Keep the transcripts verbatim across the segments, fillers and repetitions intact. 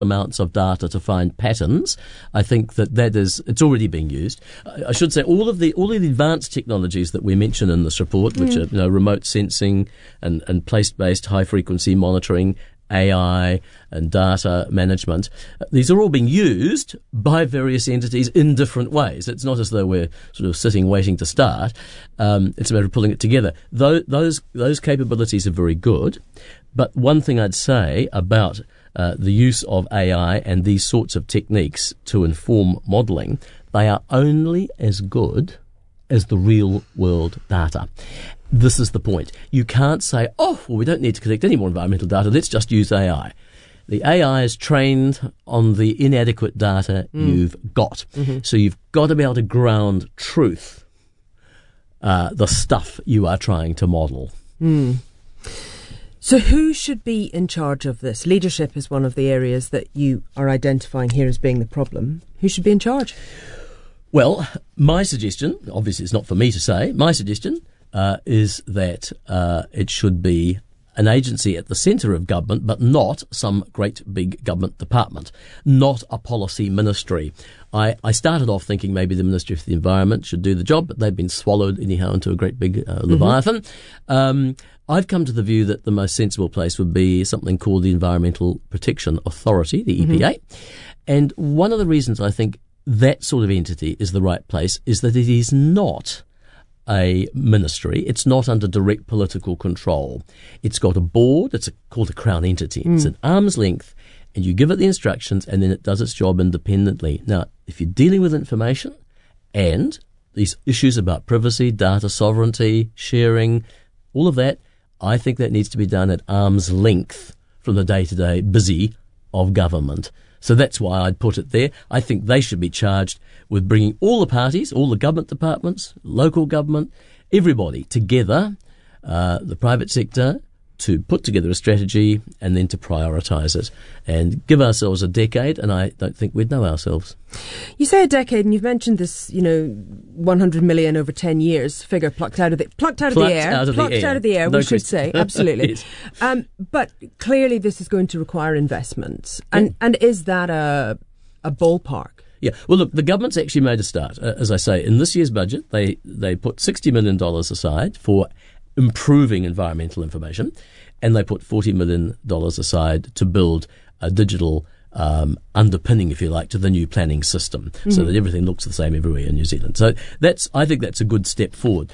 amounts of data to find patterns. I think that that is, it's already being used. I should say all of the all of the advanced technologies that we mention in this report, which mm. are, you know, remote sensing and, and place-based high-frequency monitoring, A I and data management, these are all being used by various entities in different ways. It's not as though we're sort of sitting waiting to start. Um, it's a matter of pulling it together. Those, those, those capabilities are very good. But one thing I'd say about uh, the use of A I and these sorts of techniques to inform modelling, they are only as good as the real world data. This is the point. You can't say, oh, well, we don't need to collect any more environmental data, let's just use A I. The A I is trained on the inadequate data mm. you've got. Mm-hmm. So you've got to be able to ground truth, uh, the stuff you are trying to model. Mm. So who should be in charge of this? Leadership is one of the areas that you are identifying here as being the problem. Who should be in charge? Well, my suggestion, obviously it's not for me to say, my suggestion uh, is that uh, it should be an agency at the centre of government, but not some great big government department, not a policy ministry. I, I started off thinking maybe the Ministry for the Environment should do the job, but they've been swallowed anyhow into a great big uh, leviathan. Mm-hmm. Um, I've come to the view that the most sensible place would be something called the Environmental Protection Authority, the E P A. Mm-hmm. And one of the reasons I think that sort of entity is the right place is that it is not a ministry. It's not under direct political control. It's got a board. It's a, called a Crown entity. Mm. It's an arm's length, and you give it the instructions, and then it does its job independently. Now, if you're dealing with information and these issues about privacy, data sovereignty, sharing, all of that, I think that needs to be done at arm's length from the day-to-day busy of government. So that's why I'd put it there. I think they should be charged with bringing all the parties, all the government departments, local government, everybody together, uh, the private sector, to put together a strategy and then to prioritise it and give ourselves a decade, and I don't think we'd know ourselves. You say a decade, and you've mentioned this, you know, one hundred million over ten years figure plucked out of the plucked out of plucked the air, out of plucked the air. out of the air. No we should question. say absolutely. Yes. um, but clearly, this is going to require investment, and yeah. and is that a a ballpark? Yeah, well, look, the government's actually made a start. Uh, as I say, in this year's budget, they they put sixty million dollars aside for improving environmental information, and they put forty million dollars aside to build a digital um, underpinning, if you like, to the new planning system, mm-hmm. so that everything looks the same everywhere in New Zealand. So that's, I think that's a good step forward.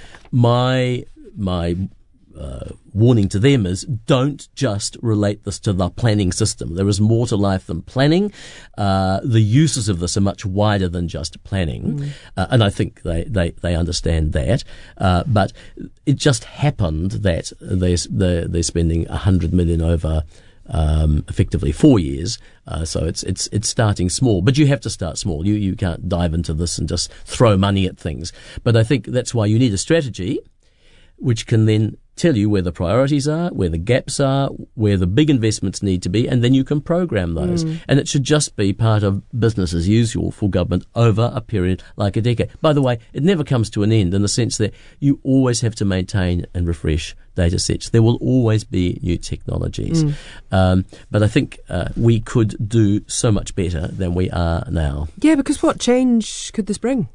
My my uh, warning to them is don't just relate this to the planning system. There is more to life than planning. Uh, the uses of this are much wider than just planning. Mm. Uh, and I think they, they, they understand that. Uh, but it just happened that they're, they're, they're spending one hundred million over um, effectively four years. Uh, so it's it's it's starting small. But you have to start small. You, you can't dive into this and just throw money at things. But I think that's why you need a strategy which can then tell you where the priorities are, where the gaps are, where the big investments need to be, and then you can program those. Mm. And it should just be part of business as usual for government over a period like a decade. By the way, it never comes to an end in the sense that you always have to maintain and refresh data sets. There will always be new technologies. Mm. Um, but I think uh, we could do so much better than we are now. Yeah, because what change could this bring?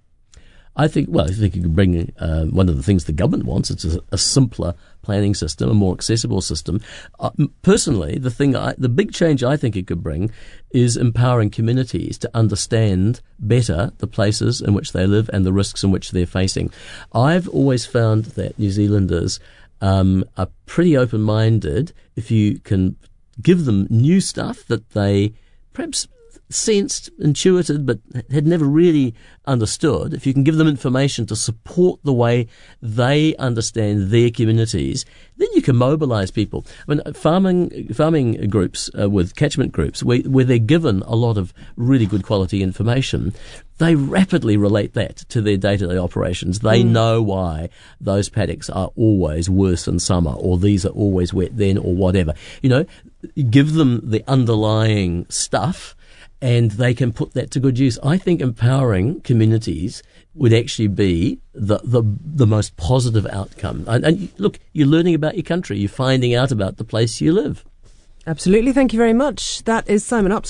I think, well, I think you can bring uh, one of the things the government wants. It's a, a simpler planning system, a more accessible system. Uh, personally, the thing, I, the big change I think it could bring is empowering communities to understand better the places in which they live and the risks in which they're facing. I've always found that New Zealanders um, are pretty open-minded if you can give them new stuff that they perhaps sensed, intuited, but had never really understood. If you can give them information to support the way they understand their communities, then you can mobilise people. I mean, farming farming groups uh, with catchment groups, where, where they're given a lot of really good quality information, they rapidly relate that to their day-to-day operations. They mm. know why those paddocks are always worse in summer, or these are always wet then, or whatever. You know, give them the underlying stuff, and they can put that to good use. I think empowering communities would actually be the the, the most positive outcome. And, and look, you're learning about your country. You're finding out about the place you live. Absolutely. Thank you very much. That is Simon Upson.